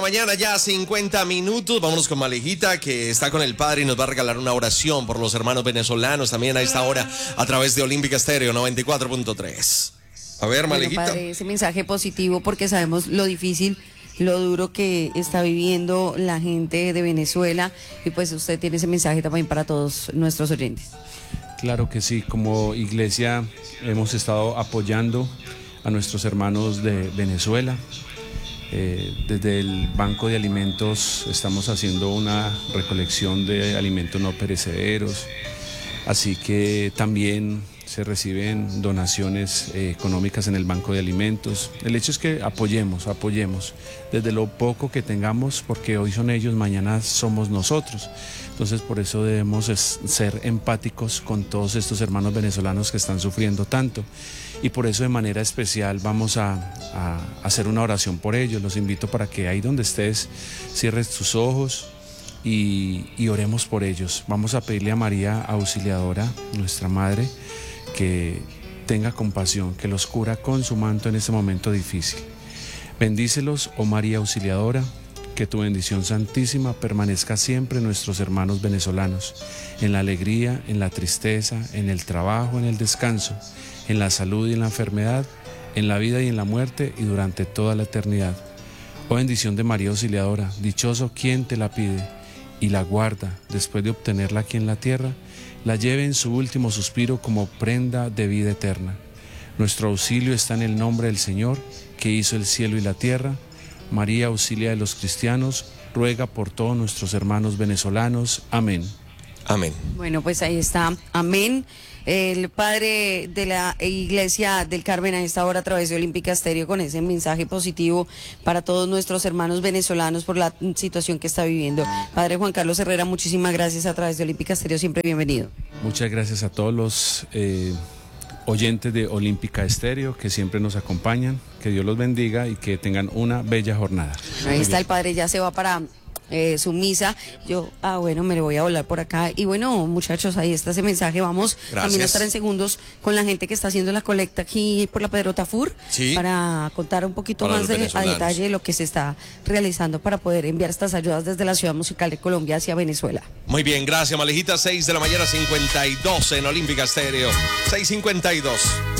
Mañana ya 50 minutos, vámonos con Malejita que está con el padre y nos va a regalar una oración por los hermanos venezolanos también a esta hora a través de Olímpica Estéreo 94.3. A ver, Malejita. Bueno, padre, ese mensaje positivo porque sabemos lo difícil, lo duro que está viviendo la gente de Venezuela y pues usted tiene ese mensaje también para todos nuestros oyentes. Claro que sí, como iglesia hemos estado apoyando a nuestros hermanos de Venezuela. Desde el Banco de Alimentos estamos haciendo una recolección de alimentos no perecederos, así que también se reciben donaciones económicas en el Banco de Alimentos. El hecho es que apoyemos desde lo poco que tengamos, porque hoy son ellos, mañana somos nosotros. Entonces por eso debemos ser empáticos con todos estos hermanos venezolanos que están sufriendo tanto. Y por eso de manera especial vamos a hacer una oración por ellos. Los invito para que ahí donde estés cierres tus ojos y oremos por ellos. Vamos a pedirle a María Auxiliadora, nuestra Madre, que tenga compasión, que los cura con su manto en este momento difícil. Bendícelos, oh María Auxiliadora, que tu bendición santísima permanezca siempre en nuestros hermanos venezolanos, en la alegría, en la tristeza, en el trabajo, en el descanso, en la salud y en la enfermedad, en la vida y en la muerte y durante toda la eternidad. Oh bendición de María Auxiliadora, dichoso quien te la pide y la guarda después de obtenerla aquí en la tierra, la lleve en su último suspiro como prenda de vida eterna. Nuestro auxilio está en el nombre del Señor, que hizo el cielo y la tierra. María, auxilia de los cristianos, ruega por todos nuestros hermanos venezolanos. Amén. Amén. Bueno, pues ahí está. Amén. El padre de la Iglesia del Carmen a esta hora a través de Olímpica Estéreo con ese mensaje positivo para todos nuestros hermanos venezolanos por la situación que está viviendo. Padre Juan Carlos Herrera, muchísimas gracias a través de Olímpica Estéreo, siempre bienvenido. Muchas gracias a todos los oyentes de Olímpica Estéreo que siempre nos acompañan, que Dios los bendiga y que tengan una bella jornada. Ahí está el padre, ya se va para su misa. Bueno, me le voy a volar por acá. Y bueno, muchachos, ahí está ese mensaje. Vamos también a estar en segundos con la gente que está haciendo la colecta aquí por la Pedro Tafur, sí, para contar un poquito más a detalle lo que se está realizando para poder enviar estas ayudas desde la Ciudad Musical de Colombia hacia Venezuela. Muy bien, gracias, Malejita. 6 de la mañana, 52 en Olímpica Estéreo. 6:52.